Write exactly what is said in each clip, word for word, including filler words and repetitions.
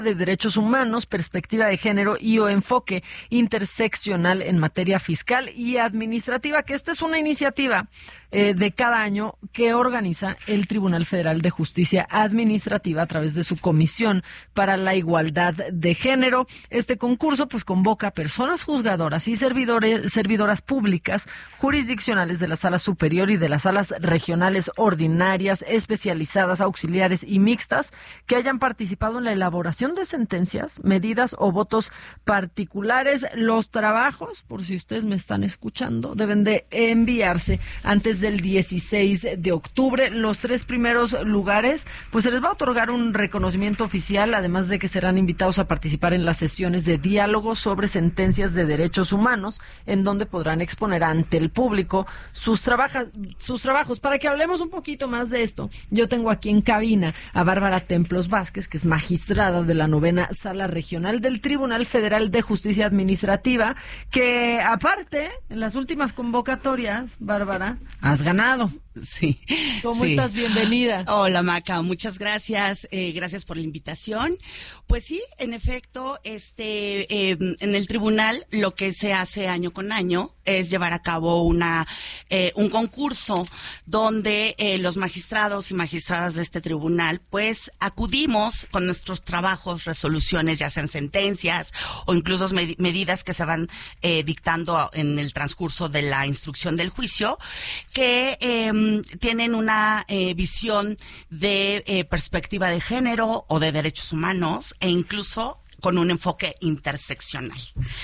de Derechos Humanos, Perspectiva de Género y o Enfoque Interseccional en Materia Fiscal y Administrativa, que esta es una iniciativa eh, de cada año que organiza el Tribunal Federal de Justicia Administrativa a través de su Comisión para la Igualdad de Género. Este concurso pues convoca a personas juzgadoras y servidores, servidoras públicas jurisdiccionales de la Sala Superior y de las salas regionales ordinarias, especializadas, auxiliares y mixtas que hayan participado en la elaboración de sentencias, medidas o votos particulares. Los trabajos, por si ustedes me están escuchando, deben de enviarse antes del dieciséis de octubre. Los tres primeros lugares, pues se les va a otorgar un reconocimiento oficial, además de que serán invitados a participar en las sesiones de diálogo sobre sentencias de derechos humanos, en donde podrán exponer ante el público sus, trabaja, sus trabajos. Para que hablemos un poquito más de esto, yo tengo aquí en cabina a Bárbara Templos Vázquez, que es magistrada de la novena Sala Regional del Tribunal Federal de Justicia Administrativa, que aparte, en las últimas convocatorias, Bárbara, has ganado. Sí. ¿Cómo sí. estás? Bienvenida. Hola, Maca, muchas gracias. Eh, gracias por la invitación. Pues sí, en efecto, este, eh, en el tribunal lo que se hace año con año es llevar a cabo una eh, un concurso donde eh, los magistrados y magistradas de este tribunal pues acudimos con nuestros trabajos, resoluciones, ya sean sentencias o incluso med- medidas que se van eh, dictando en el transcurso de la instrucción del juicio, que eh, tienen una eh, visión de eh, perspectiva de género o de derechos humanos e incluso con un enfoque interseccional.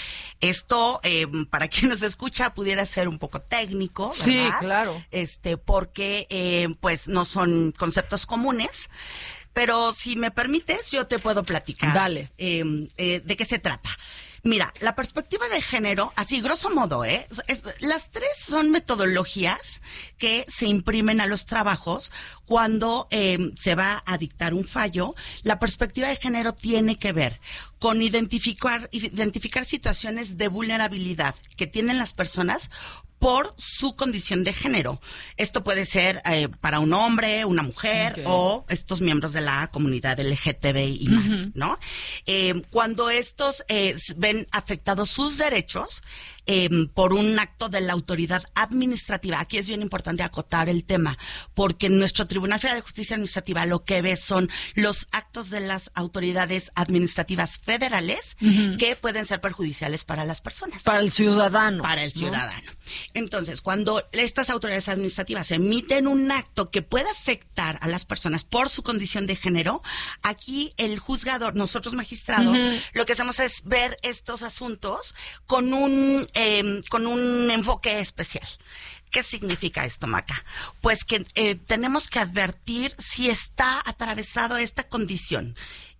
Esto, eh, para quien nos escucha, pudiera ser un poco técnico, ¿verdad? Sí, claro. Este, porque, eh, pues, no son conceptos comunes. Pero si me permites, yo te puedo platicar. Dale. Eh, eh, ¿de qué se trata? Mira, la perspectiva de género, así grosso modo, ¿eh? Es, las tres son metodologías que se imprimen a los trabajos cuando eh, se va a dictar un fallo. La perspectiva de género tiene que ver con identificar, identificar situaciones de vulnerabilidad que tienen las personas por su condición de género. Esto puede ser eh, para un hombre, una mujer, okay, o estos miembros de la comunidad L G T B I y más, uh-huh. ¿no? Eh, cuando estos eh, ven afectados sus derechos eh, por un acto de la autoridad administrativa. Aquí es bien importante acotar el tema, porque en nuestro Tribunal Federal de Justicia Administrativa lo que ve son los actos de las autoridades administrativas federales, uh-huh, que pueden ser perjudiciales para las personas. Para el ciudadano. Para el ciudadano. ¿No? Entonces, cuando estas autoridades administrativas emiten un acto que puede afectar a las personas por su condición de género, aquí el juzgador, nosotros magistrados, uh-huh, lo que hacemos es ver estos asuntos con un eh, con un enfoque especial. ¿Qué significa esto, Maca? Pues que eh, tenemos que advertir si está atravesado esta condición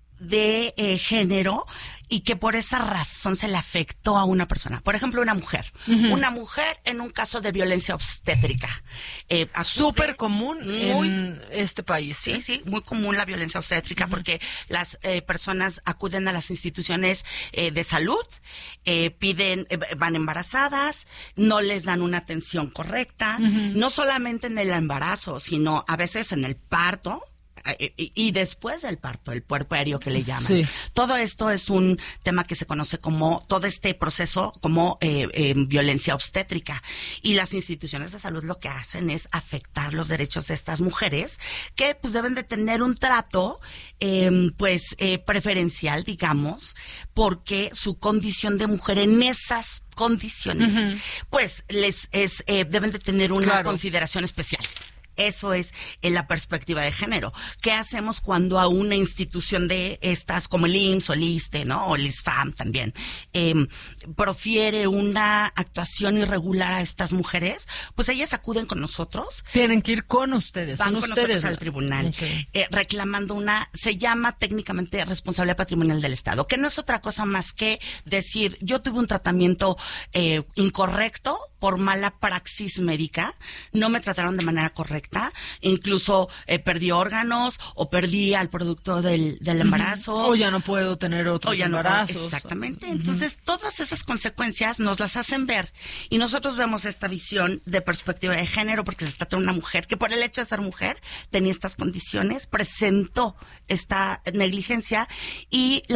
de eh, género y que por esa razón se le afectó a una persona. Por ejemplo, una mujer. Uh-huh. Una mujer en un caso de violencia obstétrica. Eh, Súper común muy, en este país. Sí, ¿eh? sí, muy común la violencia obstétrica, uh-huh, porque las eh, personas acuden a las instituciones eh, de salud, eh, piden, eh, van embarazadas, no les dan una atención correcta, uh-huh, no solamente en el embarazo, sino a veces en el parto. Y, y después del parto, el puerperio que le llaman. Sí. Todo esto es un tema que se conoce como, todo este proceso como eh, eh, violencia obstétrica. Y las instituciones de salud lo que hacen es afectar los derechos de estas mujeres que pues deben de tener un trato eh, pues eh, preferencial, digamos, porque su condición de mujer en esas condiciones, uh-huh, pues les es eh, deben de tener una claro. consideración especial. Eso es en la perspectiva de género. ¿Qué hacemos cuando a una institución de estas, como el I M S S o el ISSSTE, ¿no? O el ISFAM también, eh, profiere una actuación irregular a estas mujeres? Pues ellas acuden con nosotros. Tienen que ir con ustedes. Van con con ustedes nosotros al tribunal, okay, eh, reclamando una, se llama técnicamente responsabilidad patrimonial del Estado, que no es otra cosa más que decir, yo tuve un tratamiento eh, incorrecto por mala praxis médica, no me trataron de manera correcta, correcta, incluso eh, perdí órganos o perdí al producto del, del embarazo. O ya no puedo tener otros o ya embarazos. No, exactamente. Entonces, todas esas consecuencias nos las hacen ver y nosotros vemos esta visión de perspectiva de género porque se trata de una mujer que por el hecho de ser mujer tenía estas condiciones, presentó esta negligencia y la